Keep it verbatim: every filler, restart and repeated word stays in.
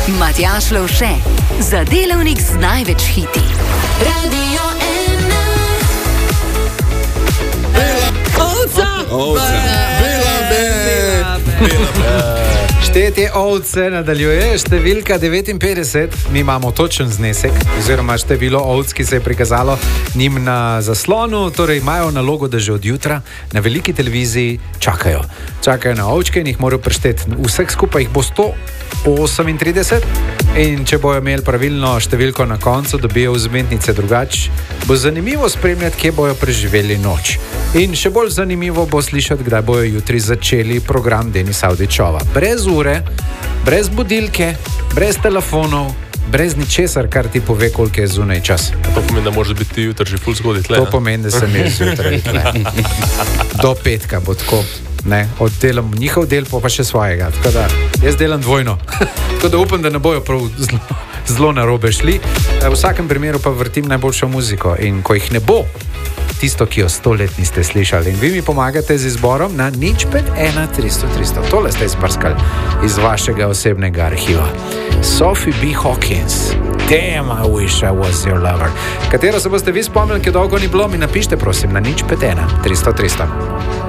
Matjaž Lovše, za delavnik z največ hiti. Radio ena. Ovca! Ovca! Bela be! Bela be! Štetje ovce nadaljuje, številka devetinpetdeset, mi imamo točen znesek, oziroma število ovc, ki se je prikazalo njim na zaslonu, torej imajo nalogo, da že od jutra na veliki televiziji čakajo. Čakajo na ovčke in jih morajo prešteti. Vseh skupaj jih bo sto osemintrideset in če bojo imeli pravilno številko na koncu, dobijo vzmetnice. Drugače bo zanimivo spremljati, kje bojo preživeli noč. In še bolj zanimivo bo slišati, kdaj bojo jutri začeli program Denisa Avdićova. Brez ure, brez budilke, brez telefonov, brez ničesar, kar ti pove, koliko je zunaj čas. To pomeni, da može biti jutri že ful zgodaj tle. To pomeni, da sem jaz zjutraj tle. Do petka bo tako. Ne, oddelam njihov del, pa, pa še svojega. Tako da jaz delam dvojno. Tako da upam, da ne bojo prav zelo, zelo narobe šli. V vsakem primeru pa vrtim najboljšo muziko. In ko jih ne bo, tisto, ki jo sto let niste slišali. In vi mi pomagate z izborom na nič pet ena tristo tristo. Tole ste izprskali iz vašega osebnega arhiva. Sophie B. Hawkins. Damn, I wish I was your lover. Katero se boste vi spomnili, ki dolgo ni bilo, mi napište prosim na nič pet ena tristo tristo.